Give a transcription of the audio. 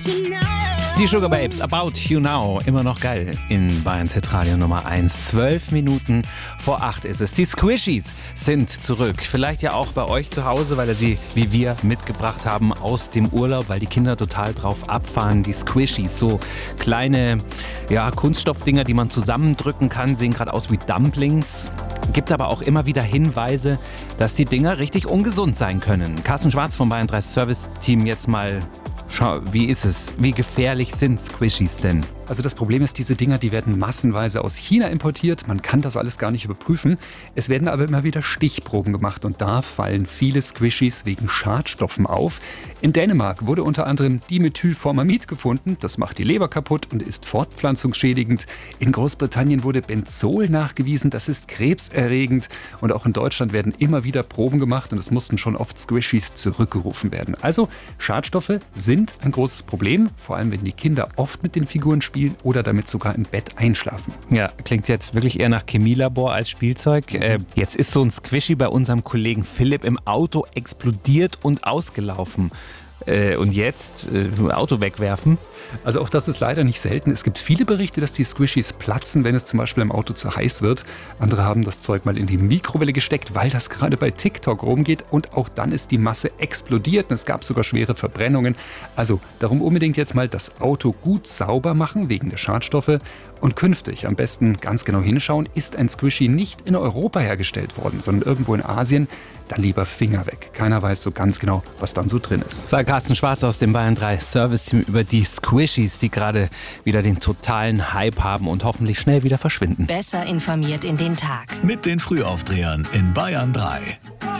Die Sugar Babes, About You Now, immer noch geil in Bayerns Hitradio Nummer 1. 12 Minuten vor 8 ist es. Die Squishies sind zurück. Vielleicht ja auch bei euch zu Hause, weil ihr sie, wie wir, mitgebracht haben aus dem Urlaub, weil die Kinder total drauf abfahren. Die Squishies, so kleine Kunststoffdinger, die man zusammendrücken kann, sehen gerade aus wie Dumplings. Gibt aber auch immer wieder Hinweise, dass die Dinger richtig ungesund sein können. Carsten Schwarz vom Bayern 3 Service Team jetzt mal. Schau, wie ist es? Wie gefährlich sind Squishies denn? Also das Problem ist, diese Dinger, die werden massenweise aus China importiert. Man kann das alles gar nicht überprüfen. Es werden aber immer wieder Stichproben gemacht und da fallen viele Squishies wegen Schadstoffen auf. In Dänemark wurde unter anderem Dimethylformamid gefunden. Das macht die Leber kaputt und ist fortpflanzungsschädigend. In Großbritannien wurde Benzol nachgewiesen. Das ist krebserregend. Und auch in Deutschland werden immer wieder Proben gemacht und es mussten schon oft Squishies zurückgerufen werden. Also Schadstoffe sind ein großes Problem, vor allem wenn die Kinder oft mit den Figuren spielen oder damit sogar im Bett einschlafen. Ja, klingt jetzt wirklich eher nach Chemielabor als Spielzeug. Jetzt ist so ein Squishy bei unserem Kollegen Philipp im Auto explodiert und ausgelaufen. Und jetzt Auto wegwerfen? Also auch das ist leider nicht selten. Es gibt viele Berichte, dass die Squishies platzen, wenn es zum Beispiel im Auto zu heiß wird. Andere haben das Zeug mal in die Mikrowelle gesteckt, weil das gerade bei TikTok rumgeht. Und auch dann ist die Masse explodiert und es gab sogar schwere Verbrennungen. Also darum unbedingt jetzt mal das Auto gut sauber machen wegen der Schadstoffe. Und künftig am besten ganz genau hinschauen, ist ein Squishy nicht in Europa hergestellt worden, sondern irgendwo in Asien, dann lieber Finger weg. Keiner weiß so ganz genau, was dann so drin ist. Sagt Carsten Schwarz aus dem Bayern 3 Service Team über die Squishies, die gerade wieder den totalen Hype haben und hoffentlich schnell wieder verschwinden. Besser informiert in den Tag. Mit den Frühaufdrehern in Bayern 3.